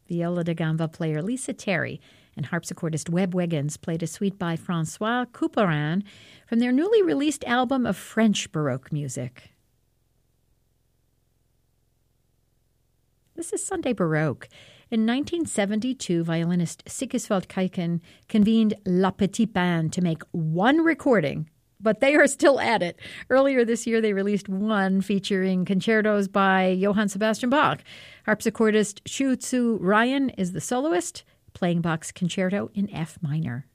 Viola da gamba player Lisa Terry and harpsichordist Webb Wiggins played a suite by Francois Couperin from their newly released album of French Baroque music. This is Sunday Baroque. In 1972, violinist Sigiswald Kaiken convened La Petite Bande to make one recording, but they are still at it. Earlier this year, they released one featuring concertos by Johann Sebastian Bach. Harpsichordist Shu Tzu Ryan is the soloist, playing Bach's concerto in F minor.